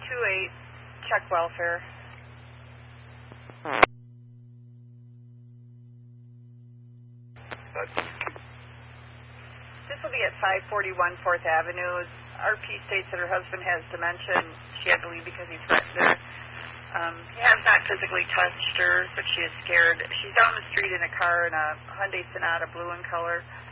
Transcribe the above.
check welfare. This will be at 541 4th Avenue. RP states that her husband has dementia, and she had to leave because he threatened her. He has not physically touched her, but she is scared. She's down the street in a car in a Hyundai Sonata, blue in color.